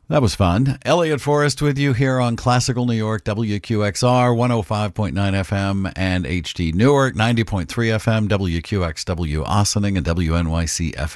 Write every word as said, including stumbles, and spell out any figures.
That was fun. Elliot Forrest with you here on Classical New York, W Q X R, one oh five point nine F M, and H D Newark, ninety point three F M, W Q X W Ossining, and W N Y C F M.